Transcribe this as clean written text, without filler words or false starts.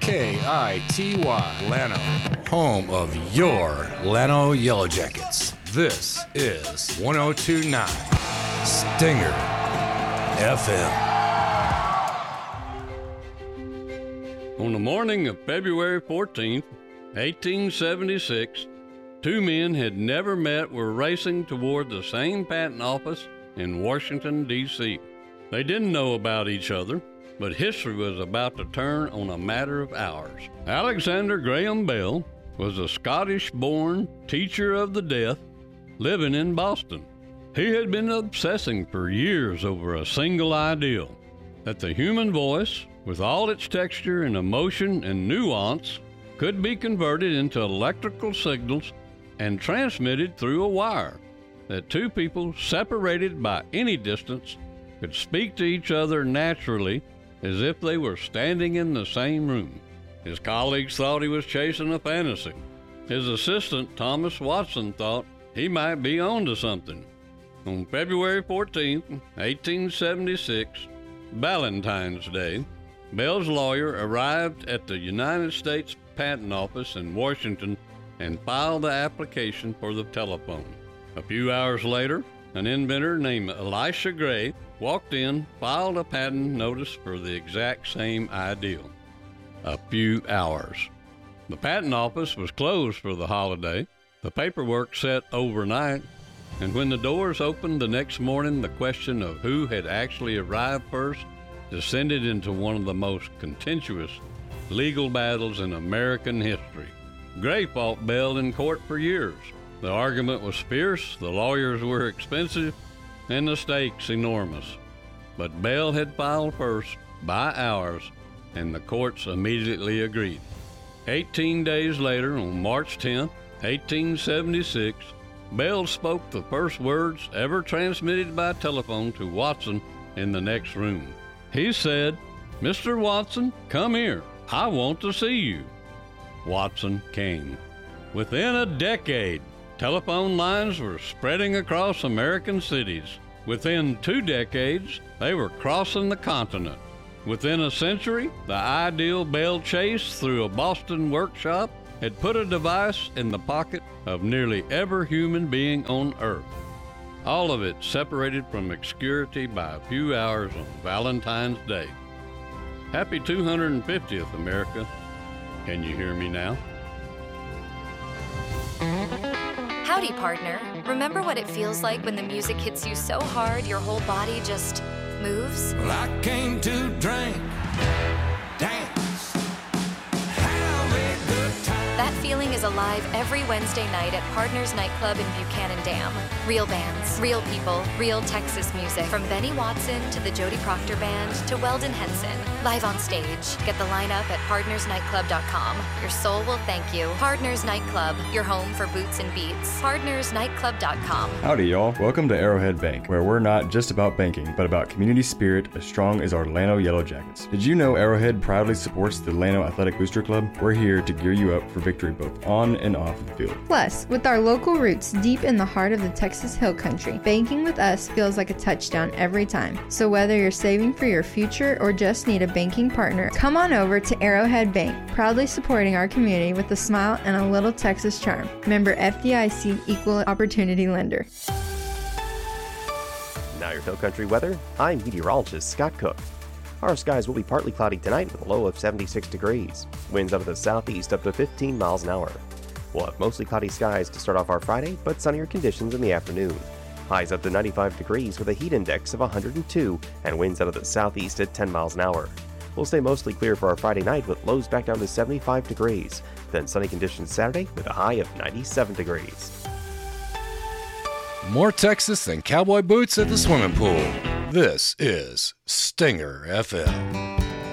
KITY Llano, home of your Llano Yellow Jackets. This is 1029 Stinger FM. On the morning of February 14th, 1876, two men had never met were racing toward the same patent office in Washington, D.C. They didn't know about each other, but history was about to turn on a matter of hours. Alexander Graham Bell was a Scottish-born teacher of the deaf living in Boston. He had been obsessing for years over a single ideal, that the human voice, with all its texture and emotion and nuance, could be converted into electrical signals and transmitted through a wire, that two people separated by any distance could speak to each other naturally as if they were standing in the same room. His colleagues thought he was chasing a fantasy. His assistant, Thomas Watson, thought he might be onto something. On February 14th, 1876, Valentine's Day, Bell's lawyer arrived at the United States Patent Office in Washington and filed the application for the telephone. A few hours later, an inventor named Elisha Gray walked in, filed a patent notice for the exact same ideal. A few hours. The patent office was closed for the holiday, the paperwork set overnight, and when the doors opened the next morning, the question of who had actually arrived first descended into one of the most contentious legal battles in American history. Gray fought Bell in court for years. The argument was fierce, the lawyers were expensive, and the stakes enormous. But Bell had filed first by hours, and the courts immediately agreed. 18 days later, on March 10, 1876, Bell spoke the first words ever transmitted by telephone to Watson in the next room. He said, "Mr. Watson, come here. I want to see you." Watson came. Within a decade, telephone lines were spreading across American cities. Within 2 decades, they were crossing the continent. Within a century, the ideal Bell chased through a Boston workshop had put a device in the pocket of nearly every human being on Earth. All of it separated from obscurity by a few hours on Valentine's Day. Happy 250th, America. Can you hear me now? Howdy, partner. Remember what it feels like when the music hits you so hard your whole body just moves? Well, I came to drink, dance, have a good time. That feeling is alive every Wednesday night at Partners Nightclub in Buchanan Dam. Real bands, real people, real Texas music. From Benny Watson to the Jody Proctor Band to Weldon Henson. Live on stage. Get the lineup at partnersnightclub.com. Your soul will thank you. Partners Nightclub, your home for boots and beats. Partnersnightclub.com. Howdy, y'all. Welcome to Arrowhead Bank, where we're not just about banking, but about community spirit as strong as our Llano Yellow Jackets. Did you know Arrowhead proudly supports the Llano Athletic Booster Club? We're here to gear you up for victory both on and off the field. Plus, with our local roots deep in the heart of the Texas Hill Country, banking with us feels like a touchdown every time. So whether you're saving for your future or just need a banking partner, come on over to Arrowhead Bank, proudly supporting our community with a smile and a little Texas charm. Member FDIC Equal Opportunity Lender. Now your Hill Country weather. I'm meteorologist Scott Cook. Our skies will be partly cloudy tonight with a low of 76 degrees. Winds out of the southeast up to 15 miles an hour. We'll have mostly cloudy skies to start off our Friday, but sunnier conditions in the afternoon. Highs up to 95 degrees with a heat index of 102 and winds out of the southeast at 10 miles an hour. We'll stay mostly clear for our Friday night with lows back down to 75 degrees. Then sunny conditions Saturday with a high of 97 degrees. More Texas than cowboy boots at the swimming pool. This is Stinger FM.